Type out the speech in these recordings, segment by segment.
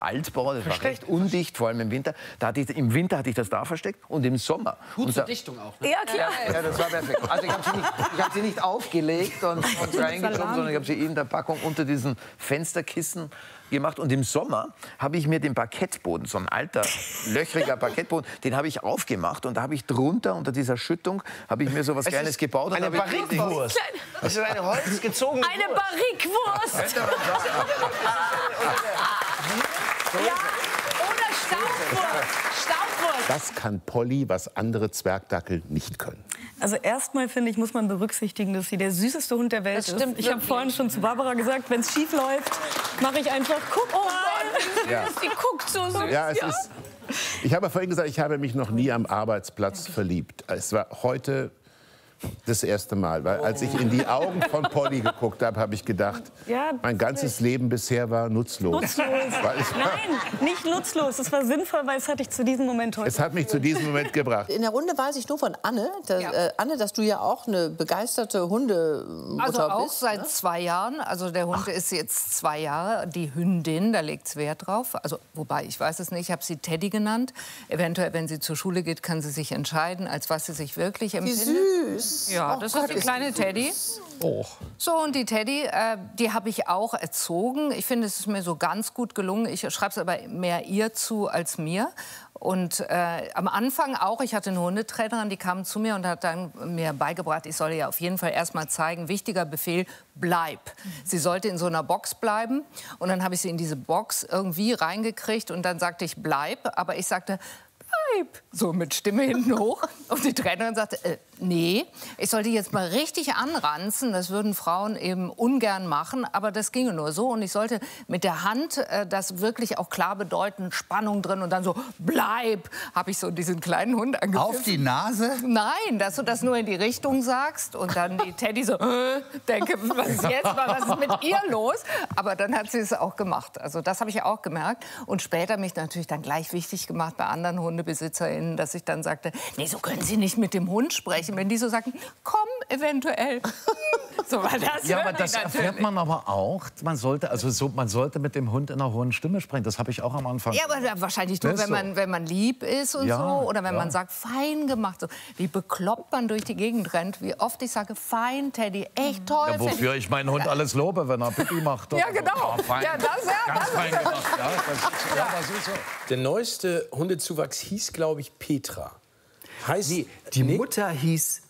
Altbau, das war recht undicht, vor allem im Winter. Im Winter hatte ich das da versteckt und im Sommer. Gut zur Dichtung auch, ne? Ja, klar. Ja, das war perfekt. Also ich habe sie nicht aufgelegt und reingeschoben, sondern ich habe sie in der Packung unter diesen Fensterkissen gemacht. Und im Sommer habe ich mir den Parkettboden, so ein alter, löchriger Parkettboden, den habe ich aufgemacht. Und da habe ich drunter, unter dieser Schüttung, habe ich mir so was Kleines gebaut. Eine Barrique-Wurst. Das ist eine holzgezogene Eine Barrique-Wurst. Ja, oder Staubwurst. Das kann Polly, was andere Zwergdackel nicht können. Also erstmal, finde ich, muss man berücksichtigen, dass sie der süßeste Hund der Welt ist. Ich habe vorhin schon zu Barbara gesagt, wenn es schief läuft, mache ich einfach, guck mal, Ja. Sie guckt so süß. Ja, es ist. Ich habe vorhin gesagt, ich habe mich noch nie am Arbeitsplatz verliebt. Es war heute das erste Mal, weil als ich in die Augen von Polly geguckt habe, habe ich gedacht, Ja, mein ganzes Leben bisher war nutzlos. Nein, nicht nutzlos. Es war sinnvoll, weil es hatte ich zu diesem Moment heute. Es hat mich zu diesem Moment gebracht. In der Runde weiß ich nur von Anne, Anne, dass du ja auch eine begeisterte Hundemutter Also auch bist. seit 2 Jahren. Also der Hund ist jetzt 2 Jahre. Die Hündin, da legt es Wert drauf. Also, wobei, ich weiß es nicht, ich habe sie Teddy genannt. Eventuell, wenn sie zur Schule geht, kann sie sich entscheiden, als was sie sich wirklich Wie empfindet. süß. Ja, das ist die kleine Teddy. Oh. So, und die Teddy, die habe ich auch erzogen. Ich finde, es ist mir so ganz gut gelungen. Ich schreibe es aber mehr ihr zu als mir. Und am Anfang auch, ich hatte eine Hundetrainerin, die kam zu mir und hat dann mir beigebracht, ich solle ihr auf jeden Fall erst mal zeigen, wichtiger Befehl, bleib. Sie sollte in so einer Box bleiben. Und dann habe ich sie in diese Box irgendwie reingekriegt und dann sagte ich, bleib. Aber ich sagte, bleib. So mit Stimme hinten hoch. Und die Trainerin sagte, nee, ich sollte jetzt mal richtig anranzen. Das würden Frauen eben ungern machen, aber das ginge nur so. Und ich sollte mit der Hand das wirklich auch klar bedeuten, Spannung drin. Und dann so, bleib, habe ich so diesen kleinen Hund angepfiffen. Auf die Nase? Nein, dass du das nur in die Richtung sagst. Und dann die Teddy so, denke, was ist jetzt, was ist mit ihr los? Aber dann hat sie es auch gemacht. Also das habe ich auch gemerkt. Und später mich natürlich dann gleich wichtig gemacht bei anderen HundebesitzerInnen, dass ich dann sagte, nee, so können Sie nicht mit dem Hund sprechen. Wenn die so sagen, komm, eventuell. So war das. Ja, aber das erfährt man aber auch. Man sollte mit dem Hund in einer hohen Stimme sprechen. Das habe ich auch am Anfang. Ja, aber wahrscheinlich nur, wenn man lieb ist und Ja, so. Oder wenn ja. man sagt, fein gemacht. So. Wie bekloppt man durch die Gegend rennt. Wie oft ich sage, fein, Teddy, echt toll. Ja, wofür ich meinen Hund alles lobe, wenn er Pipi macht. Ja, genau. Ja, fein. Ja, Ganz fein gemacht. Ja, das ist so. Der neueste Hundezuwachs hieß, glaube ich, Petra. Heißt, Die Mutter hieß,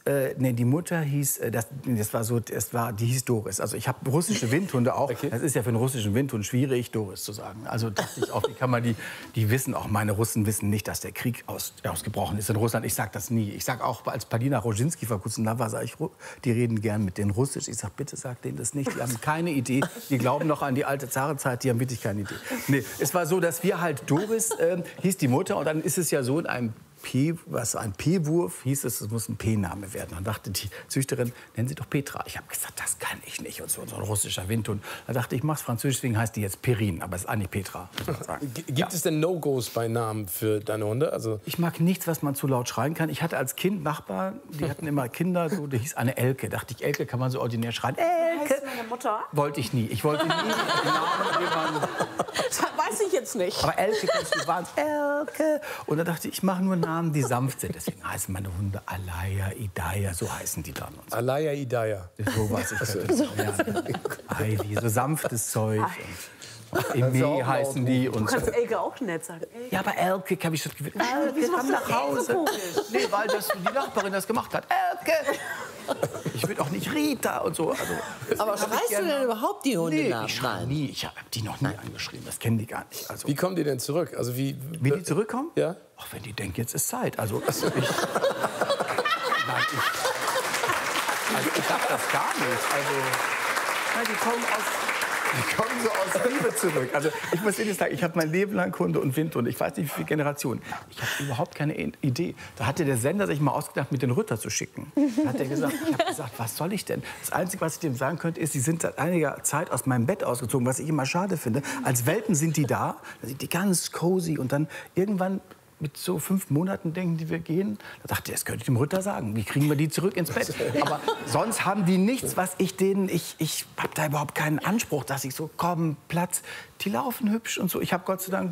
die hieß Doris. Also ich habe russische Windhunde auch. Okay. Das ist ja für einen russischen Windhund schwierig, Doris zu sagen. Also dachte ich auch, wie kann man die wissen, auch meine Russen wissen nicht, dass der Krieg ausgebrochen ist in Russland. Ich sage das nie. Ich sage auch, als Palina Roginski vor kurzem da war, sage ich, die reden gern mit denen Russisch. Ich sage, bitte sag denen das nicht. Die haben keine Idee. Die glauben noch an die alte Zarenzeit. Die haben wirklich keine Idee. Nee, es war so, dass wir halt Doris hieß die Mutter und dann ist es ja so in einem ein P-Wurf, hieß es muss ein P-Name werden. Dann dachte die Züchterin, nennen Sie doch Petra. Ich habe gesagt, das kann ich nicht. Und so ein russischer Windhund. Da dachte ich, mach's französisch, deswegen heißt die jetzt Perin. Aber es ist eigentlich Petra. Gibt es denn No-Gos bei Namen für deine Hunde? Also Ich mag nichts, was man zu laut schreien kann. Ich hatte als Kind Nachbarn, die hatten immer Kinder, so, die hieß eine Elke. Dachte ich, Elke kann man so ordinär schreien. Elke! Heißt meine Mutter? Wollte ich nie. Ich wollte nie den Namen jemanden. Das weiß ich jetzt nicht. Aber Elke kannst du wahnsinnig. Elke! Und dann dachte ich, ich mache nur Namen, die sanft sind. Deswegen heißen meine Hunde Alaya, Idaya, so heißen die dann. Und so. Alaya Idaya. So was so sanftes Zeug. Eme heißen die. Du Und kannst so. Elke auch nett sagen. Ja, aber Elke habe ich schon gewusst. Elke, komm nach Hause. Nee, weil die Nachbarin das gemacht hat. Elke! Ich will doch nicht Rita und so. Also, Aber schreist du denn überhaupt die Hunde Nee, nach? ich schreibe nie. Ich habe die noch nie angeschrieben. Das kennen die gar nicht. Also, Wie kommen die denn zurück? Also wie die zurückkommen? Ja. Ach, wenn die denken, jetzt ist Zeit. Also ich sag das gar nicht. Also, nein, die kommen so aus Liebe zurück. Also ich muss Ihnen sagen, ich habe mein Leben lang Hunde und Windhunde. Ich weiß nicht, wie viele Generationen. Ich habe überhaupt keine Idee. Da hatte der Sender sich mal ausgedacht, mit den Rütter zu schicken. Da hat er gesagt, ich habe gesagt, was soll ich denn? Das Einzige, was ich dem sagen könnte, ist, sie sind seit einiger Zeit aus meinem Bett ausgezogen, was ich immer schade finde. Als Welpen sind die da, sind die ganz cozy und dann irgendwann mit so 5 Monaten denken die, wir gehen. Da dachte ich, das könnte ich dem Ritter sagen. Wie kriegen wir die zurück ins Bett? Aber sonst haben die nichts, was ich denen... Ich habe da überhaupt keinen Anspruch, dass ich so, komm, Platz. Die laufen hübsch und so. Ich habe Gott sei Dank